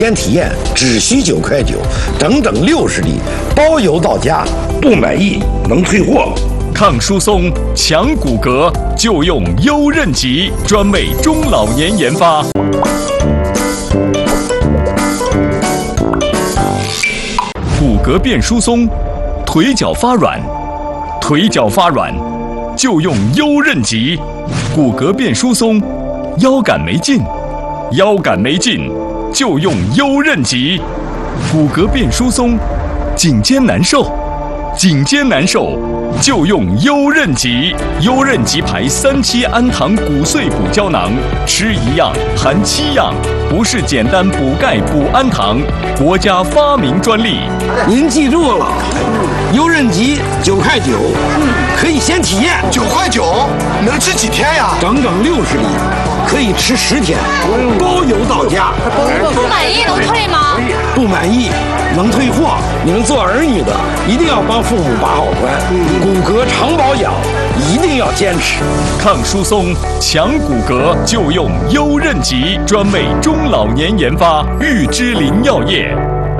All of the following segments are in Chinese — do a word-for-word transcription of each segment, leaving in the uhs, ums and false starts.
先体验只需九块九，整整六十粒，包邮到家。 不满意能退货。 抗疏松、强骨骼，就用优韧极，专为中老年研发。骨骼变疏松，腿脚发软，腿脚发软，就用优韧极。骨骼变疏松，腰杆没劲，腰杆没劲，就用优韧极。骨骼变疏松，颈肩难受，颈肩难受，就用优韧极。优韧极牌三七氨糖骨碎补胶囊，吃一样含七样，不是简单补钙补氨糖，国家发明专利。 您记住了，优韧极九块九，可以先体验。 九块九能吃几天呀？ 整整六十粒，可以吃十天，包邮到家。 不满意能退吗？ 不满意能退货。你们做儿女的一定要帮父母把好关，骨骼常保养一定要坚持。 抗疏松、强骨骼，就用优韧极，专为中老年研发，玉芝林药业。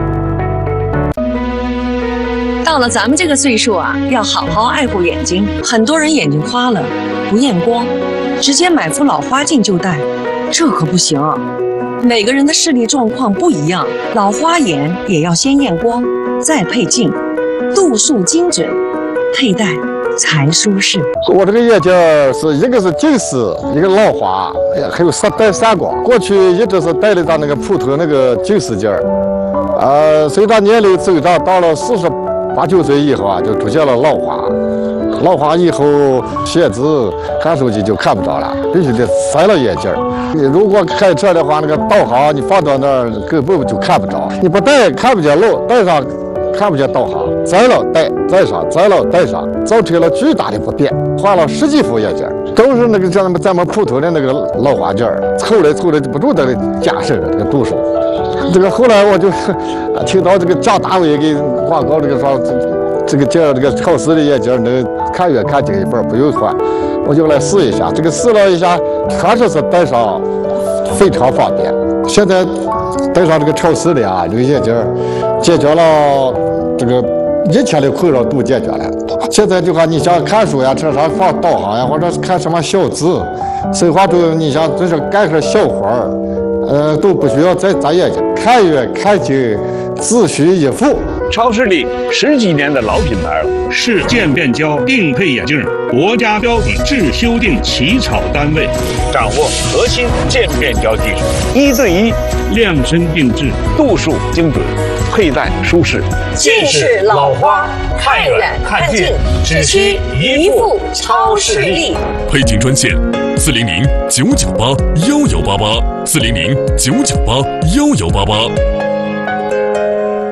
到了咱们这个岁数啊，要好好爱护眼睛。很多人眼睛花了，不验光，直接买副老花镜就戴，这可不行。每个人的视力状况不一样，老花眼也要先验光，再配镜，度数精准，佩戴才舒适。 我这个眼镜是一个是近视，一个老花，还有带散光。过去一直是戴了张那个普通那个近视镜儿，呃，随着年龄增长，到了四十八九岁以后啊，就出现了老花。老花以后写字、看手机就看不着了，必须得塞了眼镜儿。你如果开车的话，那个导航你放到那儿根本就看不着，你不戴看不见路，戴上看不见导航，摘了戴，戴上，摘了戴上，造成了巨大的不便。换了十几副眼镜，都是那个像咱们普通的那个老花镜，凑来凑来不住的加深这个度数。这个后来我就听到这个蒋大为给广告这个说，这个镜这个超视的眼镜能看远看近一半不用换，我就来试一下。这个试了一下，确实是戴上非常方便。现在戴上这个超视的啊，这个眼镜解决了这个一切的困扰都解决了。现在就看你想看书呀，车上放导航呀，或者是看什么小字，生活中你想真是干点小活儿，呃，都不需要再眨眼睛，看远看近自需一副。 超视力十几年的老品牌了， 是渐变焦定配眼镜国家标准制修订起草单位， 掌握核心渐变焦技术，一对一量身定制， 度数精准，佩戴舒适。 近视老花，看远看近，只需一副超视力。 配镜专线：四零零九九八幺幺八八，四零零九九八幺幺八八。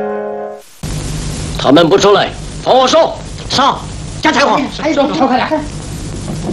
他们不出来，放我手上，加柴火， 哎，走，快点！